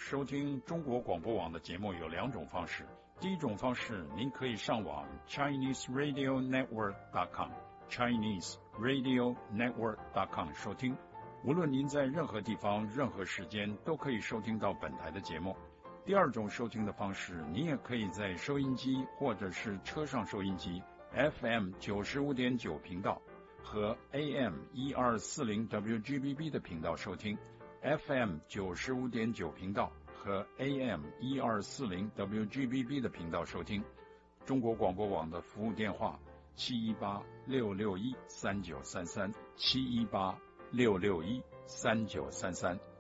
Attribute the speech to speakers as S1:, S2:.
S1: 收听中国广播网的节目有两种方式。第一种方式，您可以上网 ChineseRadioNetwork.com ChineseRadioNetwork.com 收听。无论您在任何地方、任何时间，都可以收听到本台的节目。第二种收听的方式，您也可以在收音机或者是车上收音机 FM 95.9频道和 AM 1240 WGBB 的频道收听。FM 95.9频道和 AM 1240 WGBB 的频道收听。中国广播网的服务电话718-661-3933 718-661-3933。